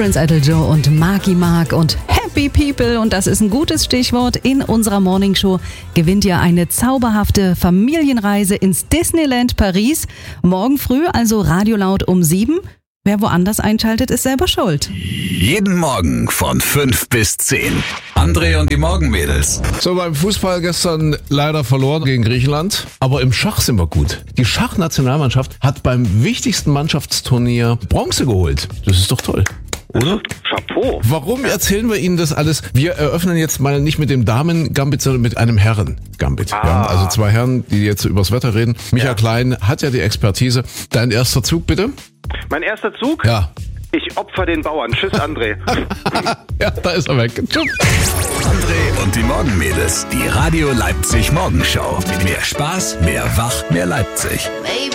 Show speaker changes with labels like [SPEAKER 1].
[SPEAKER 1] Prince Idol Joe und Marky Mark und Happy People. Und das ist ein gutes Stichwort. In unserer Morningshow gewinnt ihr eine zauberhafte Familienreise ins Disneyland Paris. Morgen früh, also Radio Laut um 7. Wer woanders einschaltet, ist selber schuld.
[SPEAKER 2] Jeden Morgen von 5 bis 10. André und die Morgenmädels.
[SPEAKER 3] So, beim Fußball gestern leider verloren gegen Griechenland. Aber im Schach sind wir gut. Die Schachnationalmannschaft hat beim wichtigsten Mannschaftsturnier Bronze geholt. Das ist doch toll. Oder?
[SPEAKER 4] Chapeau.
[SPEAKER 3] Warum erzählen wir Ihnen das alles? Wir eröffnen jetzt mal nicht mit dem Damen-Gambit, sondern mit einem Herren-Gambit. Wir haben also zwei Herren, die jetzt übers Wetter reden. Michael Klein hat ja die Expertise. Dein erster Zug, bitte?
[SPEAKER 4] Mein erster Zug?
[SPEAKER 3] Ja.
[SPEAKER 4] Ich opfer den Bauern. Tschüss, André.
[SPEAKER 3] Ja, da ist er weg. Tschüss.
[SPEAKER 2] André und die Morgenmädels. Die Radio Leipzig Morgenshow. Mehr Spaß, mehr Wach, mehr Leipzig.